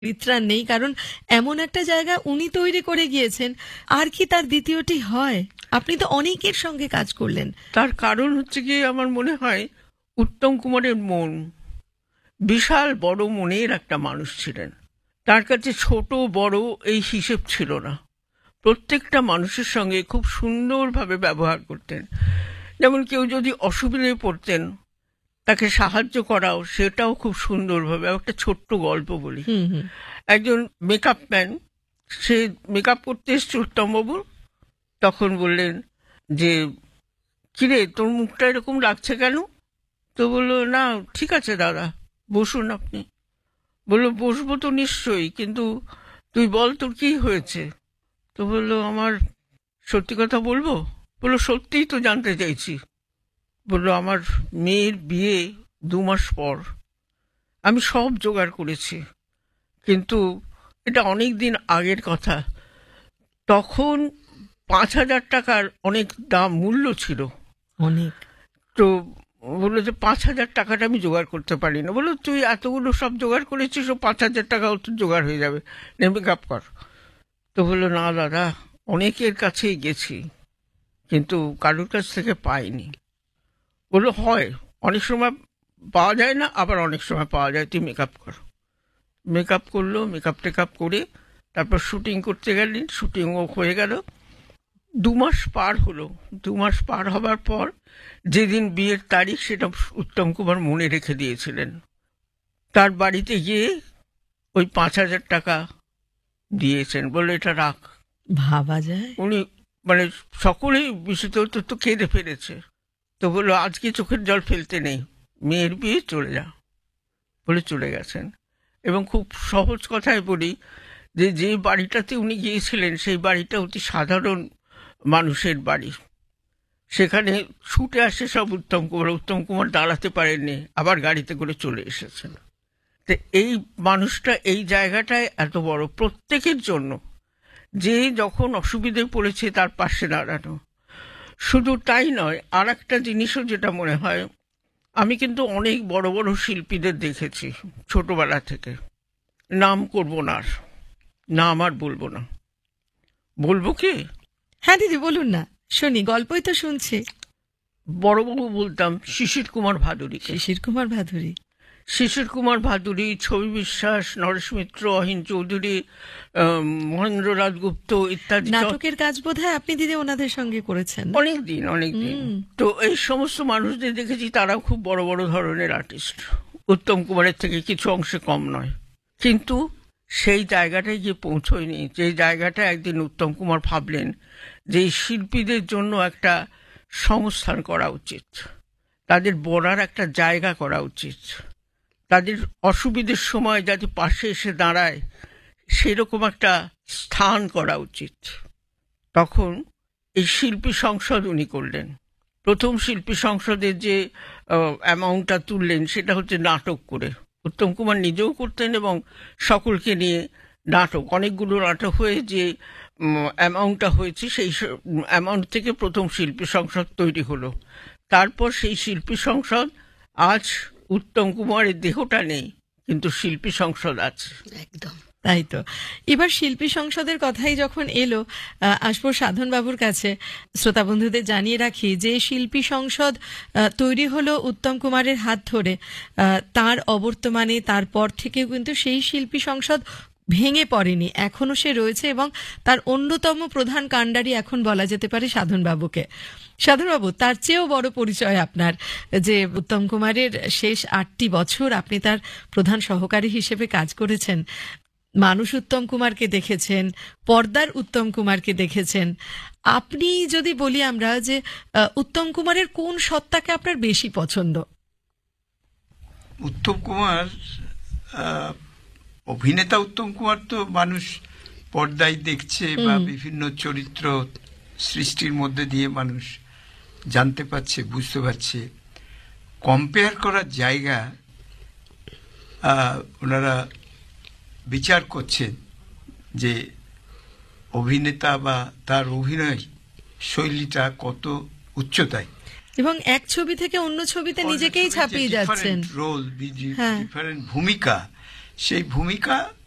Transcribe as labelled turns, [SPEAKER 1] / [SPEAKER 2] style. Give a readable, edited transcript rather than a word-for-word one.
[SPEAKER 1] পরিত্রাণ নেই, কারণ এমন একটা জায়গা উনি তৈরি করে গিয়েছেন। আর কি তার দ্বিতীয়টি হয়? আপনি তো অনেকের সঙ্গে কাজ করলেন।
[SPEAKER 2] তার কারণ হচ্ছে কি, আমার মনে হয় উত্তম কুমারের মন বিশাল বড় মনের একটা মানুষ ছিলেন। তার কাছে ছোট বড় এই হিসেব ছিল না। প্রত্যেকটা মানুষের সঙ্গে খুব সুন্দরভাবে ব্যবহার করতেন। যেমন কেউ যদি অসুবিধায় পড়তেন, তাকে সাহায্য করাও সেটাও খুব সুন্দরভাবে। একটা ছোট্ট গল্প বলি। একজন মেকআপ ম্যান, সে মেকআপ করতে এসছে উত্তমবাবু। তখন বললেন যে, কিরে তোর মুখটা এরকম লাগছে কেন? তো বললো, না ঠিক আছে দাদা, বসুন আপনি। বললো, বসবো তো নিশ্চয়ই, কিন্তু তুই বল তোর কি হয়েছে? তো বললো, আমার সত্যি কথা বলবো? বললো, সত্যিই তো জানতে চাইছি। বললো, আমার মেয়ের বিয়ে 2 মাস পর। আমি সব জোগাড় করেছি, কিন্তু এটা অনেক দিন আগের কথা। তখন 5,000 টাকার অনেক দাম, মূল্য ছিল
[SPEAKER 1] অনেক।
[SPEAKER 2] তো বললো যে 5,000 টাকাটা আমি জোগাড় করতে পারি না। বললো, তুই এতগুলো সব জোগাড় করেছিস, ও 5,000 টাকাও তো জোগাড় হয়ে যাবে, মেকআপ কর। তো বললো, না দাদা, অনেকের কাছেই গেছি, কিন্তু কারোর কাছ থেকে পাইনি। বললো, হয় অনেক সময় পাওয়া যায় না, আবার অনেক সময় পাওয়া যায়, তুই মেকআপ কর। মেকআপ করলো, মেকআপ টেকআপ করে তারপর শুটিং করতে গেলেন। শুটিংও হয়ে গেল। 2 মাস পার হলো। 2 মাস পার হবার পর যেদিন বিয়ের তারিখ, সেটা উত্তম কুমার মনে রেখে দিয়েছিলেন। তার বাড়িতে গিয়ে ওই 5,000 টাকা দিয়েছেন, বললো এটা রাখ।
[SPEAKER 1] ভাবা যায়?
[SPEAKER 2] উনি মানে সকলেই বিশেষ তো কেঁদে ফেলেছে। তো বললো, আজকে চোখের জল ফেলতে নেই, মেয়ের বিয়ে, চলে যা, বলে চলে গেছেন। এবং খুব সহজ কথায় বলি, যে বাড়িটাতে উনি গিয়েছিলেন সেই বাড়িটা অতি সাধারণ মানুষের বাড়ি। সেখানে ছুটে আসে সব উত্তম কুমার। উত্তম কুমার দাঁড়াতে পারেননি, আবার গাড়িতে করে চলে এসেছেন। তো এই মানুষটা এই জায়গাটায় এত বড় প্রত্যেকের জন্য, যে যখন অসুবিধায় পড়েছে তার পাশে দাঁড়ানো। শুধু তাই নয়, আর একটা জিনিসও যেটা মনে হয়, আমি কিন্তু অনেক বড় বড় শিল্পীদের দেখেছি ছোটবেলা থেকে। নাম করব না, নাম আর বলবো না। বলবো কি?
[SPEAKER 1] হ্যাঁ দিদি বলুন না, শুনি, গল্পই তো শুনছি।
[SPEAKER 2] বড়বাবু বলতাম শিশির কুমার ভাদুরীকে।
[SPEAKER 1] শিশির কুমার ভাদুরী।
[SPEAKER 2] শিশির কুমার ভাদুরী, ছবি বিশ্বাস, নরেশ মিত্র, অহিন চৌধুরী, মহেন্দ্রনাথ গুপ্ত ইত্যাদি।
[SPEAKER 1] নাটকের কাজ বোধহয় আপনি দিদি ওনাদের সঙ্গে করেছেন
[SPEAKER 2] অনেকদিন। তো এই সমস্ত মানুষদের দেখেছি, তারাও খুব বড় বড় ধরনের আর্টিস্ট, উত্তম কুমারের থেকে কিছু অংশে কম নয়। কিন্তু সেই জায়গাটায় গিয়ে পৌঁছয়নি, যে জায়গাটা একদিন উত্তম কুমার ভাবলেন যে এই শিল্পীদের জন্য একটা সংস্থান করা উচিত, তাদের বলার একটা জায়গা করা উচিত, তাদের অসুবিধার সময় যাতে পাশে এসে দাঁড়ায় সেরকম একটা স্থান করা উচিত। তখন এই শিল্পী সংসদ উনি করলেন। প্রথম শিল্পী সংসদের যে অ্যামাউন্টটা তুললেন, সেটা হচ্ছে নাটক করে। উত্তম কুমার নিজেও করতেন এবং সকলকে নিয়ে নাটক, অনেকগুলো নাটক হয়ে যে অ্যামাউন্টটা হয়েছে, সেই অ্যামাউন্ট থেকে প্রথম শিল্পী সংসদ তৈরি হলো। তারপর সেই শিল্পী সংসদ, আজ উত্তম কুমারের দেহটা নেই, কিন্তু শিল্পী সংসদ আছে।
[SPEAKER 1] একদম তাই তো। এবার শিল্পী সংসদের কথাই যখন এলো, আসবো সাধন বাবুর কাছে। শ্রোতা বন্ধুদের জানিয়ে রাখি যে শিল্পী সংসদ তৈরি হলো উত্তম কুমারের হাত ধরে। তার অবর্তমানে তারপর থেকেও কিন্তু সেই শিল্পী সংসদ ভেঙে পড়েনি, এখনো সে রয়েছে, এবং তার অন্যতম প্রধান কাণ্ডারি এখন বলা যেতে পারে সাধন বাবুকে। সাধনবাবু, তার চেয়েও বড় পরিচয় আপনার, যে উত্তম কুমারের শেষ 8টি বছর আপনি তার প্রধান সহকারী হিসেবে কাজ করেছেন। মানুষ উত্তম কুমারকে দেখেছেন, পর্দার উত্তম কুমারকে দেখেছেন। আপনি যদি বলি আমরা যে উত্তম কুমারের কোন সত্তাকে আপনার বেশি পছন্দ?
[SPEAKER 3] উত্তম কুমার, অভিনেতা উত্তম কুমার তো মানুষ পর্দায় দেখছে বা বিভিন্ন চরিত্র সৃষ্টির মধ্যে দিয়ে মানুষ জানতে পারছে, বুঝতে পারছে। কম্পেয়ার করার জায়গা ওনারা বিচার করছেন যে অভিনেতা বা তার অভিনয় শৈলীটা কত উচ্চতায়,
[SPEAKER 1] এবং এক ছবি থেকে অন্য ছবিতে নিজেকেই ছাপিয়ে যাচ্ছেন।
[SPEAKER 3] রোল, ডিফারেন্ট ভূমিকা, সেই ভূমিকা